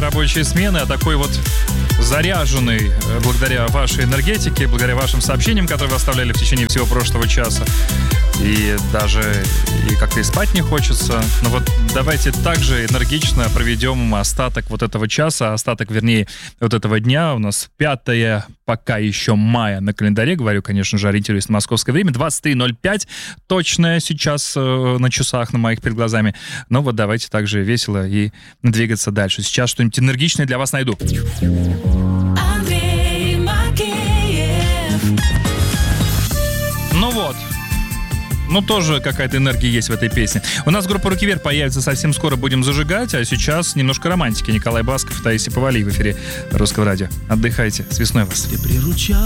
рабочие смены, а такой вот заряженный благодаря вашей энергетике, благодаря вашим сообщениям, которые вы оставляли в течение всего прошлого часа. И даже и как-то и спать не хочется. Но вот давайте также энергично проведем остаток вот этого часа, остаток, вернее, вот этого дня. У нас 5 пока еще мая на календаре. Говорю, конечно же, ориентируясь на московское время. 23:05 точное сейчас на часах, на моих перед глазами. Но вот давайте также весело и двигаться дальше. Сейчас что-нибудь энергичное для вас найду. Ну вот. Ну, тоже какая-то энергия есть в этой песне. У нас группа «Руки вверх» появится совсем скоро, будем зажигать. А сейчас немножко романтики. Николай Басков, Таисия Повалий в эфире Русского радио. Отдыхайте. С весной вас.